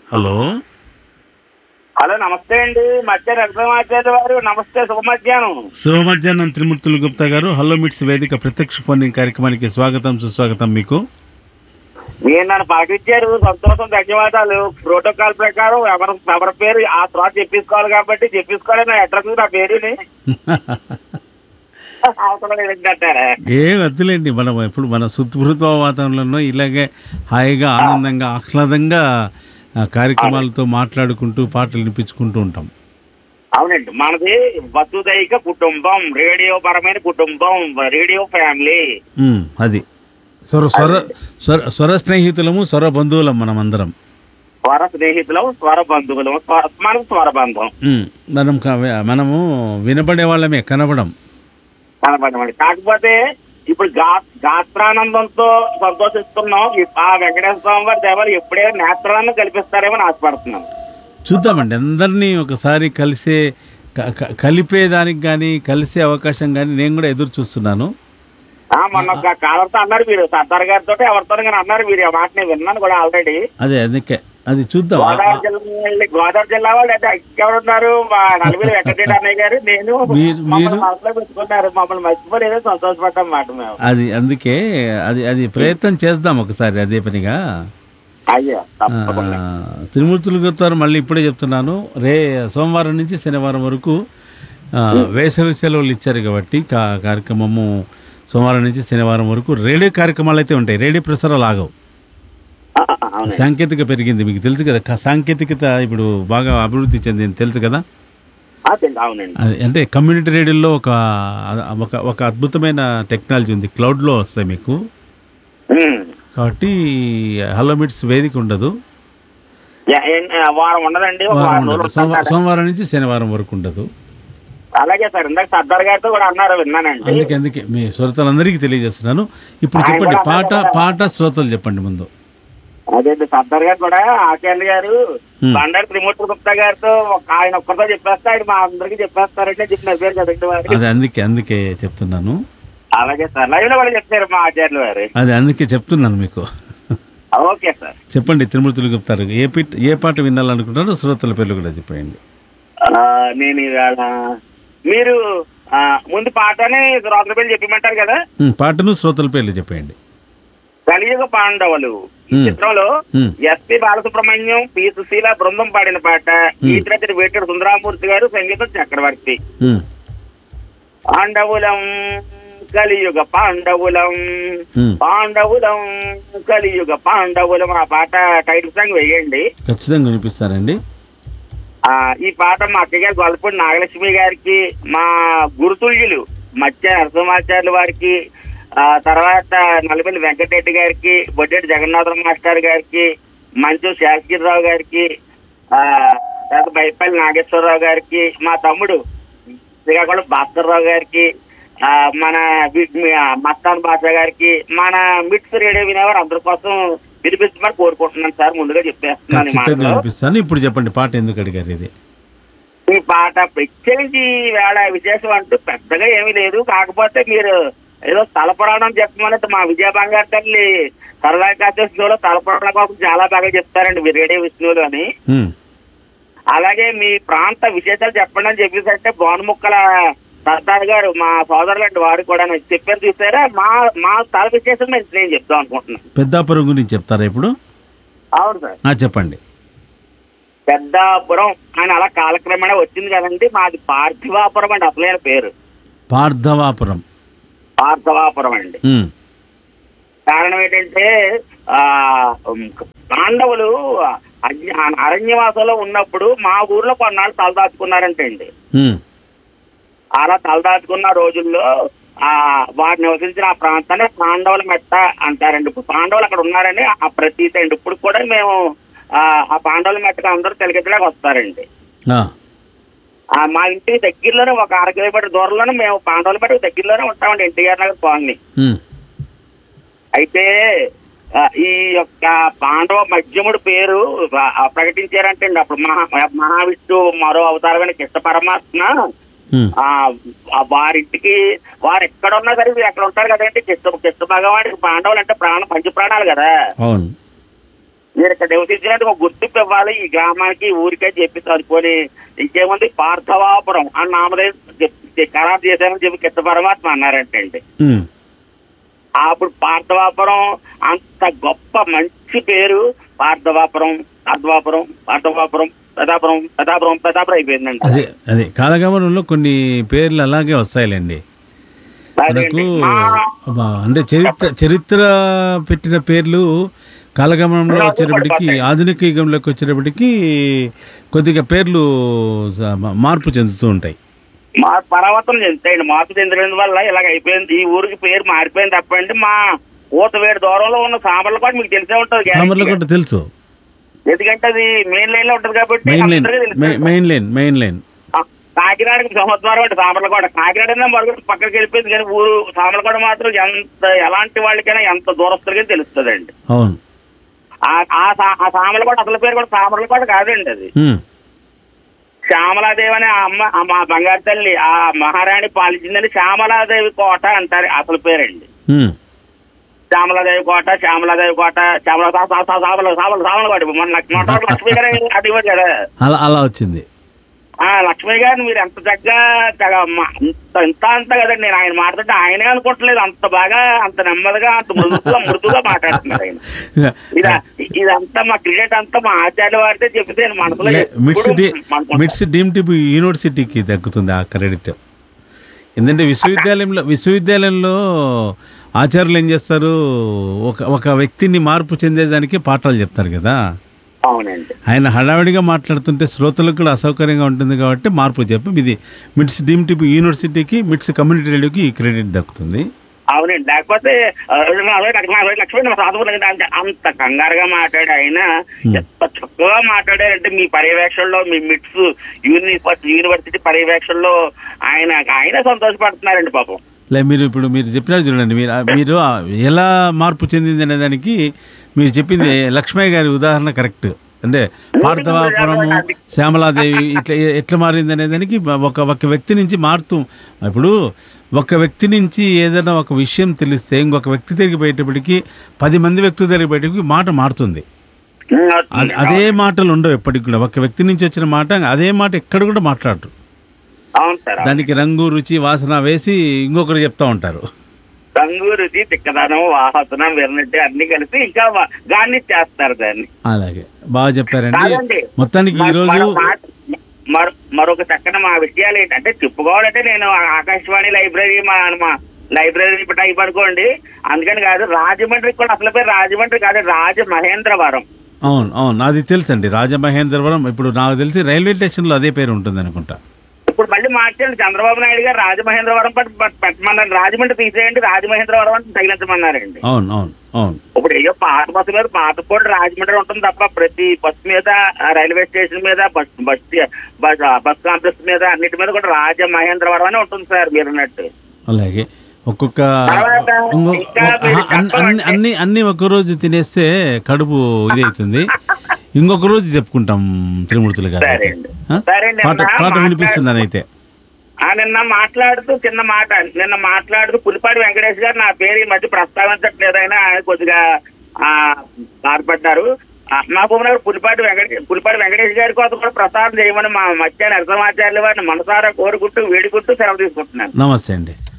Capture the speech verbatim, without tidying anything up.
Hello. Hello, నమస్తే అండి. మధ్య నరసింహాచార్య వారు, నమస్తే, శుభ మధ్యాహ్నం. శుభ మధ్యాహ్నం త్రిమూర్తులు గుప్తా గారు. హలో మిట్స్ వేదిక ప్రత్యక్ష ఫోన్ కార్యక్రమానికి స్వాగతం, సుస్వాగతం మీకు. మీరు నన్ను పలకరించారు, సంతోషం, ధన్యవాదాలు. ప్రోటోకాల్ ప్రకారం ఎవరి ఎవరి పేరు ఆ తర్వాత చెప్పేసుకోవాలి కాబట్టి చెప్పేసుకోవాలి. నా అడ్రస్, నా పేరుని అవసరం లేదంటారా? ఏ వద్దులేండి, మనం ఎప్పుడు మన సుహృద్భావ వాతావరణంలో ఇలాగే హాయిగా ఆనందంగా ఆహ్లాదంగా ఆ, కార్యక్రమాలతో మాట్లాడుకుంటూ పాటలు వినిపించుకుంటూ ఉంటాం. అవునండి, మనది వసుదైక కుటుంబం, రేడియో పరమైన కుటుంబం, రేడియో ఫ్యామిలీ. ఉమ్, అది స్వర స్వర స్వర స్వర స్నేహితులము, స్వర బంధువులం మనం అందరం. స్వర స్నేహితులం, స్వర బంధువులం, స్వర మనం స్వరబంధం. ఉమ్, మనం క- మనము వినబడే వాళ్ళమే, కనబడం. కనపడమండి. కాకపోతే ఇప్పుడు గా గాత్రానందంతో సంతోషిస్తున్నాం. ఈ- ఆ వెంకటేశ్వర స్వామి వారి దేవాలు ఎప్పుడే నేత్రాలను కల్పిస్తారేమో అని ఆశపడుతున్నాను. చూద్దామండి, అందరినీ ఒకసారి కలిసే క- క- కలిపేదానికి కానీ కలిసే అవకాశం కానీ నేను కూడా ఎదురు చూస్తున్నాను. ఆ మొన్న ఒక కాలంతో అన్నారు మీరు, సర్దార్ గారితో ఎవరితో కానీ అన్నారు మీరు. ఆ మాట నేను విన్నాను కూడా ఆల్రెడీ. అదే అందుకే అది చూద్దాం. ఆ- గోదావరి ఆ- జిల్లా వెళ్ళి- గోదావరి జిల్లా వాళ్ళు అయితే ఎవరున్నారు, మా నలుగురు వెంకటరెడ్డి అన్నయ్య గారు, నేను. మీరు- మమ్మల్ని మీరు- మనసులో పెట్టుకున్నారు, మమ్మల్ని మర్చిపోలేదో సంతోషపడ్డాం మాట మేము. అది అందుకే అది అది ప్రయత్నం చేద్దాం ఒకసారి అదే పనిగా. అయ్యో, ఆ, తప్పకుండా. తిరుమూర్తులు గారు మళ్ళీ ఇప్పుడే చెప్తున్నాను, రే సోమవారం నుంచి శనివారం వరకు ఆ, వేసవి సెలవులు ఇచ్చారు కాబట్టి కా- కార్యక్రమము సోమవారం నుంచి శనివారం వరకు రేడియో కార్యక్రమాలు అయితే ఉంటాయి. రేడియో ప్రసారాలు ఆగవు. ఆ, అవునండి. సాంకేతిక పెరిగింది, మీకు తెలుసు కదా. క- సాంకేతికత ఇప్పుడు బాగా అభివృద్ధి చెందింది, తెలుసు కదా. ఆ, తెలుసు, అవునండి. అది అంటే కమ్యూనిటీ రేడియోలో ఒక ఒక ఒక అద్భుతమైన టెక్నాలజీ ఉంది, క్లౌడ్లో వస్తాయి మీకు. ఉమ్. కాబట్టి హలో మిట్స్ వేదిక ఉండదు, యా- ఏం- ఆ, వారం ఉండదండి, ఒక వారం వారం ఉండదు. రోజులు సోమ- ఉంటాం కదా. సోమవారం నుంచి శనివారం వరకు ఉండదు. అలాగే సార్, ఇందాక సర్దార్ గారితో కూడా అన్నారు, విన్నానండి. అందుకే అందుకే మీ శ్రోతలందరికీ తెలియజేస్తున్నాను. ఇప్పుడు ఆయన చెప్పండి, కూడా పాట అన్నారు కదా. పాట శ్రోతలు చెప్పండి ముందు. అదే సర్దార్ గారు కూడా, ఆచార్య గారు ఉమ్. బండారు త్రిమూర్తి గుప్తా గారితో ఒక ఆయన ఒక్కరితో చెప్పేస్తే ఆయన మా అందరికి చెప్పేస్తారంటే చెప్పి నవ్వారు కదండి వారు. అదే అందుకే అందుకే చెప్తున్నాను. అలాగే సార్, లైవ్ లో కూడా చెప్పారు మా ఆచార్యులు వారు. అదే అందుకే చెప్తున్నాను మీకు. Okay sir. చెప్పండి త్రిమూర్తులు గుప్తారు, ఏ పిట్ ఏ పాట వినాలనుకుంటారో శ్రోతల పేర్లు కూడా చెప్పండి. ఆ, నేను ఇవాళ మీరు ఆ, ముందు పాటని రాత్రి పేరు చెప్పమంటారు కదా. ఉమ్, పాటను శ్రోతల పేర్లు చెప్పండి. కలియుగ పాండవులు ఈ ఉమ్. చిత్రంలో ఉమ్. ఎస్పి బాలసుబ్రహ్మణ్యం, పి సుశీల బృందం పాడిన పాట. ఉమ్. ఈతరచరి వేటూరు సుందరామూర్తి గారు, సంగీతం చక్రవర్తి. ఉమ్, పాండవులం కలియుగ పాండవులం, ఉమ్. పాండవులం కలియుగ పాండవులం. ఆ పాట టైటిల్ సాంగ్ వేయండి. ఖచ్చితంగా వినిపిస్తానండి. ఆ ఈ పాట మా అక్కయ్య గారు గొల్లపూడి నాగలక్ష్మి గారికి, మా గురుతుల్యులు మధ్య నరసింహాచార్యుల వారికి, ఆ తర్వాత నల్లబెల్లి వెంకటరెడ్డి గారికి, బొడ్డెడ్డి జగన్నాథం మాస్టర్ గారికి, మంచు శాస్త్రిరావు గారికి, ఆ తర్వాత బైపల్లి నాగేశ్వరరావు గారికి, మా తమ్ముడు శ్రీకాకుళం భాస్కర్రావు గారికి, ఆ మన వి- మీ- ఆ మస్తాన్ బాషా గారికి, మన మిట్స్ రేడియో వినేవారు అందరి కోసం వినిపిస్తామని కోరుకుంటున్నాను సార్. ముందుగా చెప్పేస్తున్నాను ఈ ఖచ్చితంగా మాటలో. వినిపిస్తాను. ఇప్పుడు చెప్పండి, పాట ఎందుకు అడిగారు ఇది? ఈ పాట ప్రత్యేకించి వేళ విశేషం అంటూ పెద్దగా ఏమీ లేదు. కాకపోతే మీరు ఏదో స్థల పురాణం చెప్పమన్నట్టు మా విజయ బంగారు తల్లి సరదా కాసేలో స్థల పురాణం కోసం చాలా బాగా చెప్తారండి మీరు రేడియో విష్ణువులు అని. ఉమ్, అలాగే మీ ప్రాంత విశేషాలు చెప్పండి అని చెప్పేసి అంటే భానుముక్కల సర్దార్ గారు మా సోదరులు అంటే వారు కూడా నాకు చెప్పారు, చూసారా. మా మా స్థల విశేషం నేను నేను చెప్తాం అనుకుంటున్నాను. పెద్దాపురం గురించి చెప్తారా ఇప్పుడు? అవును సార్. ఆ, చెప్పండి. పెద్దాపురం అని అలా కాలక్రమేణా వచ్చింది కదండి. మాది పార్థివాపురం అండి అసలైన పేరు. పార్థవాపురం. పార్థవాపురం అండి. ఉమ్, కారణం ఏంటంటే ఆ ఉమ్, పాండవులు అజ్ఞ- అరణ్యవాసంలో ఉన్నప్పుడు మా ఊర్లో కొన్నాళ్ళు తలదాచుకున్నారంటే అండి. ఉమ్, అలా తలదాచుకున్న రోజుల్లో ఆ వారు నివసించిన ఆ ప్రాంతాన్ని పాండవుల మెట్ట అంటారండి. ఇప్పుడు పాండవులు అక్కడ ఉన్నారని ఆ ప్రతీతి అండి. ఇప్పుడు కూడా మేము ఆ ఆ పాండవుల మెట్టకు అందరూ తెలిగేలాగా వస్తారండి. ఆ, ఆ మా ఇంటి దగ్గరలోనే ఒక అర కిలోమీటర్ దూరంలోనే మేము పాండవుల మెట్టకు దగ్గరలోనే ఉంటామండి, ఎన్టీఆర్ నగర్ కాలనీ. ఉమ్, అయితే ఆ, ఈ యొక్క పాండవ మధ్యముడు పేరు ఆ, ప్రకటించారంటే అండి అప్పుడు మహా మహావిష్ణువు మరో అవతారమైన కృష్ణ పరమాత్మ ఉమ్, ఆ ఆ వారింటికి వారు ఎక్కడ ఉన్నా సరే వీరు ఎక్కడ ఉంటారు కదండి. కృష్ణ కృష్ణ భగవానికి పాండవులు అంటే ప్రాణం, పంచ ప్రాణాలు కదా. అవును. మీరు ఇక్కడ నివసించినట్టు ఒక గుర్తింపు ఇవ్వాలి ఈ గ్రామానికి ఊరికే చెప్పి అనుకొని ఇంకేముంది పార్థవాపురం అని నామదేశం ఖరారు చేశారని చెప్పి కిత్త పరమాత్మ అన్నారంటే అండి. అప్పుడు పార్థవాపురం అంత గొప్ప మంచి పేరు పార్థవాపురం పార్థవాపురం పార్థవాపురం ప్రతాపురం ప్రతాపురం ప్రతాపురం అయిపోయిందండి. అదే అదే కాలగమనంలో కొన్ని పేర్లు అలాగే వస్తాయిలేండి మనకు. అంటే చరిత్ర చరిత్ర పెట్టిన పేర్లు కాలగమనంలో వచ్చేటప్పటికి ఆధునిక యుగంలోకి వచ్చేటప్పటికి కొద్దిగా పేర్లు మార్పు చెందుతూ ఉంటాయి. మార్పు పరావర్తనం చెందుతాయండి. మార్పు చెందడం వల్ల ఇలాగ అయిపోయింది. ఈ ఊరికి పేరు మారిపోయింది తప్పండి. మా ఊతవేడు దూరంలో ఉన్న సామర్లకోట మీకు తెలిసే ఉంటుంది. సామర్లకోట తెలుసు, ఎందుకంటే అది మెయిన్ లైన్ లో ఉంటది కాబట్టి. Main line main line main line కాకినాడకి సంవత్సరం అంటే సామర్లకోట, కాకినాడ మరొకటి పక్కకి వెళ్ళిపోయింది కానీ ఊరు సామర్లకోట మాత్రం ఎంత ఎలాంటి వాళ్ళకైనా ఎంత దూరస్తులకైనా తెలుస్తుందండి. అవును. ఆ సామర్లకోట అసలు పేరు కూడా సామర్లకోట కాదండి, అది శ్యామలాదేవి అనే అమ్మ మా బంగారు తల్లి ఆ మహారాణి పాలించిందని శ్యామలాదేవి కోట అంటారు అసలు పేరండి. శ్యామలాదేవి కోట శ్యామలాదేవి కోట శ్యామల సామల సామల సామల కోట మన లక్ష్మీ గారు అది ఇవ్వదు కదా, అలా అలా వచ్చింది. ఆ లక్ష్మీ గారిని మీరు ఎంత చక్కగా అంత ఇంత అంత కదండి. నేను ఆయన మాట్లాడితే ఆయనే అనుకోవట్లేదు, అంత బాగా అంత నెమ్మదిగా అంత మృదుగా మృదుగా మాట్లాడుతున్నారు ఆయన. ఇదా ఇదంతా మా క్రికెట్ అంతా మా ఆచార్య వారితే చెప్తే మనసులో మిట్స్ డీమ్డ్ యూనివర్సిటీకి దక్కుతుంది ఆ క్రెడిట్. ఎందుకంటే విశ్వవిద్యాలయంలో విశ్వవిద్యాలయంలో ఆచార్యులు ఏం చేస్తారు, ఒక ఒక వ్యక్తిని మార్పు చెందేదానికి పాఠాలు చెప్తారు కదా. అవునండి. ఆయన హడావిడిగా మాట్లాడుతుంటే శ్రోతలకు కూడా అసౌకర్యంగా ఉంటుంది కాబట్టి మార్పు చెప్పి ఇది మిట్స్ డీమ్డ్ యూనివర్సిటీకి మిట్స్ కమ్యూనిటీ రేడియోకి ఈ క్రెడిట్ దక్కుతుంది. అవునండి. లేకపోతే లక్ష్మీ సాధువులు అంత కంగారుగా మాట్లాడి ఆయన ఎంత చక్కగా మాట్లాడారంటే మీ పర్యవేక్షణలో మీ మిట్స్ యూనివర్సిటీ యూనివర్సిటీ పర్యవేక్షణలో ఆయన ఆయన సంతోషపడుతున్నారండి పాపం. లే మీరు ఇప్పుడు మీరు చెప్పినారు చూడండి, మీరు మీరు ఎలా మార్పు చెందింది అనే దానికి మీరు చెప్పింది లక్ష్మయ్య గారి ఉదాహరణ కరెక్ట్. అంటే పార్థవాపురము శ్యామలాదేవి ఇట్లా ఎట్లా మారింది అనే దానికి ఒక ఒక వ్యక్తి నుంచి మారుతూ, ఇప్పుడు ఒక వ్యక్తి నుంచి ఏదైనా ఒక విషయం తెలిస్తే ఇంకొక వ్యక్తి తిరిగిపోయేటప్పటికి పది మంది వ్యక్తులు తిరిగిపోయేటప్పటికి మాట మారుతుంది. అదే మాటలు ఉండవు ఎప్పటికి కూడా. ఒక వ్యక్తి నుంచి వచ్చిన మాట అదే మాట ఎక్కడ కూడా మాట్లాడరు. దానికి రంగు రుచి వాసన వేసి ఇంకొకరు చెప్తా ఉంటారు. రంగు రుచి తిక్కదనం వాసన విరనట్టు అన్ని కలిసి ఇంకా గాన్ని చేస్తారు దాన్ని. అలాగే బాగా చెప్పారండి. మొత్తానికి ఈ రోజు మరొక చక్కన మా విషయాలు ఏంటంటే చెప్పుకోవాలంటే నేను ఆకాశవాణి లైబ్రరీ మా లైబ్రరీ టైప్ అనుకోండి, అందుకని కాదు రాజమండ్రికి కూడా అసలు పేరు రాజమండ్రి కాదు రాజమహేంద్రవరం. అవును అవును అది తెలుసండి రాజమహేంద్రవరం. ఇప్పుడు నాకు తెలిసి రైల్వే స్టేషన్ లో అదే పేరు ఉంటుంది అనుకుంటా. ఇప్పుడు మళ్ళీ మార్చండి, చంద్రబాబు నాయుడు గారు రాజమహేంద్రవరం పెట్టమన్నారు, రాజమండ్రి తీసేయండి రాజమహేంద్రవరం అని తగిలించమన్నారండి. అవును అవును అవును ఇప్పుడు ఏదో పాత బస్సు మీద పాత కూడా రాజమండ్రి ఉంటుంది తప్ప ప్రతి బస్సు మీద రైల్వే స్టేషన్ మీద బస్ బస్ బస్ కాంప్లెక్స్ మీద అన్నిటి మీద కూడా రాజమహేంద్రవరం అని ఉంటుంది సార్ మీరు అన్నట్టు. అలాగే ఒక్కొక్క అన్ని అన్ని ఒక రోజు తినేస్తే కడుపు ఇది అవుతుంది, ఇంకొక రోజు చెప్పుకుంటాం త్రిమూర్తులు గారు. పాట పాట వినిపిస్తున్నాను అయితే. నిన్న మాట్లాడుతూ చిన్న మాట నిన్న మాట్లాడుతూ పులిపాటి వెంకటేష్ గారు నా పేరు ఈ మధ్య ప్రస్తావించట్లేదైనా ఆయన కొద్దిగా బాధపడ్డారు. నాకు పులిపాటి వెంకట పులిపాటి వెంకటేష్ గారి కోసం కూడా ప్రసారం చేయమని మా మధ్యాహ్న అర్థమాచార్యుల వారిని మనసారా కోరుకుంటూ వేడుకుంటూ సెలవు తీసుకుంటున్నాను. నమస్తే అండి.